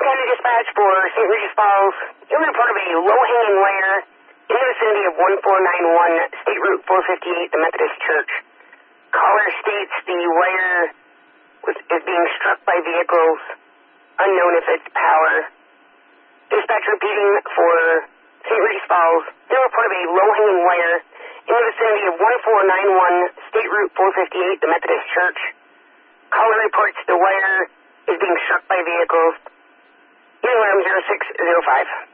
County Dispatch for St. Regis Falls. You report of a low-hanging wire in the vicinity of 1491 State Route 458, the Methodist Church. Caller states the wire is being struck by vehicles, unknown if it's power. Dispatch repeating for St. Regis Falls. You report of a low-hanging wire in the vicinity of 1491 State Route 458, the Methodist Church. Caller reports the wire is being struck by vehicles. Alarm 0605.